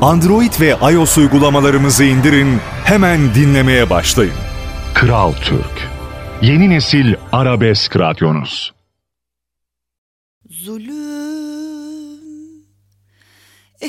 Android ve iOS uygulamalarımızı indirin, hemen dinlemeye başlayın. Kral Türk, yeni nesil arabesk radyonuz. Zulüm